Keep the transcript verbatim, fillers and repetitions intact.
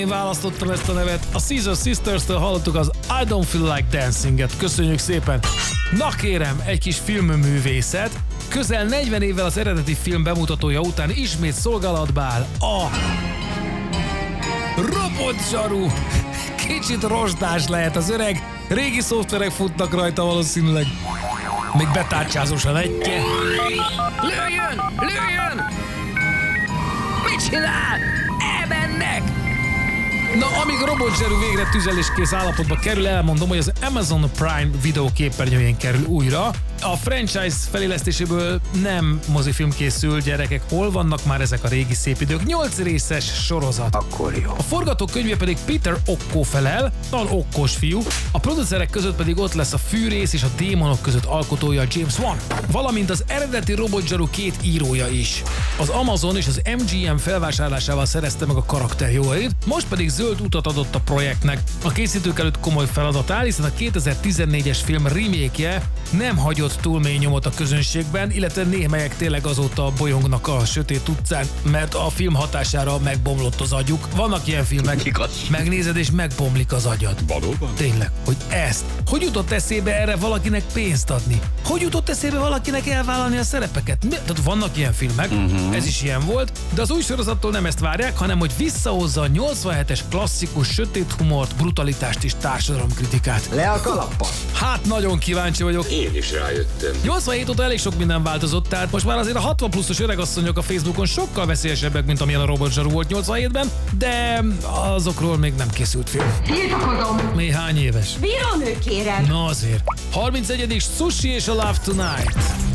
én választottam ezt a nevet. A Scissor Sisters-től hallottuk az I Don't Feel Like Dancing-et. Köszönjük szépen! Na kérem, egy kis filmművészet. Közel negyven évvel az eredeti film bemutatója után ismét szolgálatba áll a robotzsaru. Kicsit rozsdás lehet az öreg, régi szoftverek futnak rajta valószínűleg. Még betárcsázós letje. Lőjön! Lőjön! Mit csinál? Elmennek! Na, amíg a robotzsaru végre tüzeléskész állapotba kerül, elmondom, hogy az Amazon Prime videóképernyőjén kerül újra. A franchise felélesztéséből nem mozifilm készül, gyerekek, hol vannak már ezek a régi szép idők? nyolc részes sorozat. Akkor jó. A forgatókönyvje pedig Peter Okko felel, nagyon okkos fiú, a producerek között pedig ott lesz a fűrész és a démonok között alkotója James Wan, valamint az eredeti robotzsaru két írója is. Az Amazon és az em gé em felvásárlásával szerezte meg a karakterjogait, most pedig zöld utat adott a projektnek. A készítők előtt komoly feladat áll, hiszen a kétezer-tizennégyes film remake-je nem hagyott túl mély nyomot a közönségben, illetve némelyek tényleg azóta bolyongnak a sötét utcán, mert a film hatására megbomlott az agyuk. Vannak ilyen filmek, Igaz. megnézed és megbomlik az agyad. Valóban? Tényleg, hogy ezt. Hogy jutott eszébe erre valakinek pénzt adni? Hogy jutott eszébe valakinek elvállalni a szerepeket? Mi? Tehát vannak ilyen filmek, uh-huh. ez is ilyen volt, de az új sorozattól nem ezt várják, hanem hogy visszahozza a nyolcvanhetes klasszikus sötét humort, brutalitást és társadalomkritikát. Le a kalappal! Hát nagyon kíváncsi vagyok. Én is rájöttem. nyolcvanhét óta elég sok minden változott, tehát most már azért a hatvan pluszos öregasszonyok a Facebookon sokkal veszélyesebbek, mint amilyen a robotzsaru volt nyolcvanhétben, de azokról még nem készült film. Tiltakozom! Még hány éves? Bírónő kérem! Na azért. harmincegyedik Sushi és a Love Tonight.